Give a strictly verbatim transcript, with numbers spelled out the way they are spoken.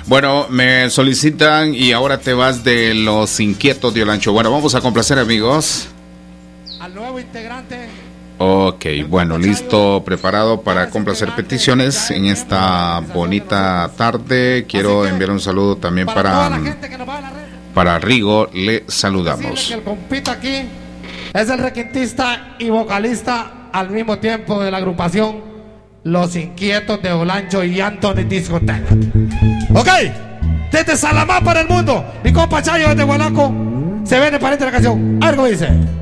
Bueno, me solicitan y ahora te vas de Los Inquietos de Olancho. Bueno, vamos a complacer, amigos. Al nuevo integrante. Ok, bueno, listo, preparado para complacer peticiones en esta bonita tarde. Quiero enviar un saludo también para, para Rigo, le saludamos. Que el compita aquí es el requintista y vocalista al mismo tiempo de la agrupación Los Inquietos de Olancho y Anthony Discoteca. Ok, desde Salamá para el mundo, mi compa Chayo desde Guanaco, se viene para esta canción. Algo dice.